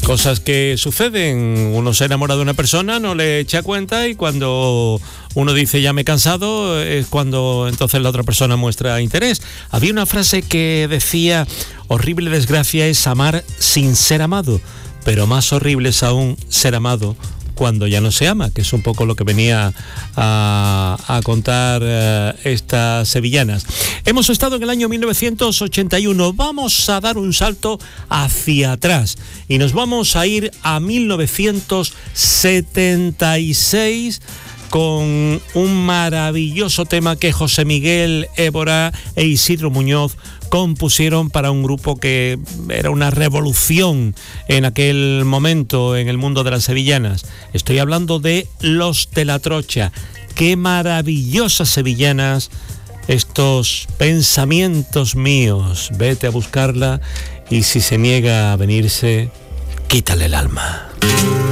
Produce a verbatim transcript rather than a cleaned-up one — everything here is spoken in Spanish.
Cosas que suceden, uno se enamora de una persona, no le echa cuenta y cuando uno dice ya me he cansado es cuando entonces la otra persona muestra interés. Había una frase que decía, horrible desgracia es amar sin ser amado, pero más horrible es aún ser amado cuando ya no se ama, que es un poco lo que venía a, a contar uh, estas sevillanas. Hemos estado en el año mil novecientos ochenta y uno, vamos a dar un salto hacia atrás y nos vamos a ir a mil novecientos setenta y seis con un maravilloso tema que José Miguel Évora e Isidro Muñoz compusieron para un grupo que era una revolución en aquel momento en el mundo de las sevillanas. Estoy hablando de Los de la Trocha. Qué maravillosas sevillanas, estos pensamientos míos. Vete a buscarla y si se niega a venirse, quítale el alma.